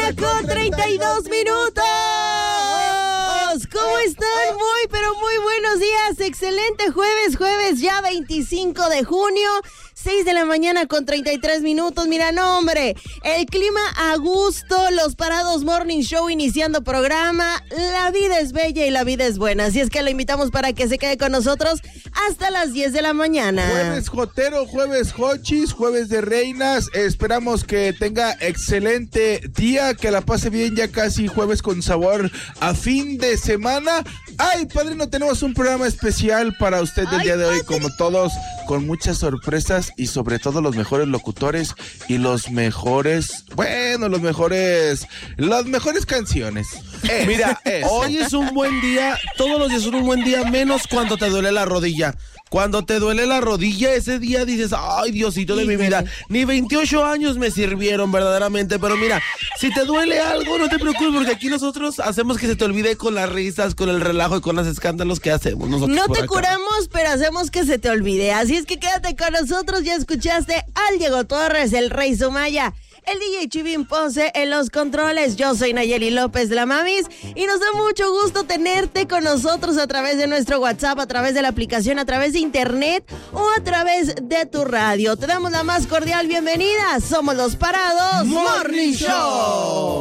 con 32 minutos. ¿Cómo están? Muy, pero muy buenos días. Excelente jueves ya 25 de junio. 6 de la mañana con 33 minutos. Mira, no, hombre, el clima a gusto, los Parados Morning Show iniciando programa. La vida es bella y la vida es buena. Así es que lo invitamos para que se quede con nosotros hasta las 10 de la mañana. Jueves jotero, jueves hochis, jueves de reinas. Esperamos que tenga excelente día, que la pase bien, ya casi jueves con sabor a fin de semana. Ay, padrino, tenemos un programa especial para usted el día de hoy, como todos, con muchas sorpresas y sobre todo los mejores locutores y las mejores canciones. Mira, hoy es un buen día, todos los días son un buen día, menos cuando te duele la rodilla. Cuando te duele la rodilla, ese día dices, ay, Diosito de mi vida, ni 28 años me sirvieron verdaderamente, pero mira, si te duele algo, no te preocupes, porque aquí nosotros hacemos que se te olvide con las risas, con el relajo y con los escándalos que hacemos nosotros. No te curamos, pero hacemos que se te olvide, así es que quédate con nosotros. Ya escuchaste al Diego Torres, el Rey Sumaya, el DJ Chivín Ponce en los controles. Yo soy Nayeli López, la Mamis, y nos da mucho gusto tenerte con nosotros a través de nuestro WhatsApp, a través de la aplicación, a través de internet o a través de tu radio. Te damos la más cordial bienvenida. Somos los Parados Morning Show.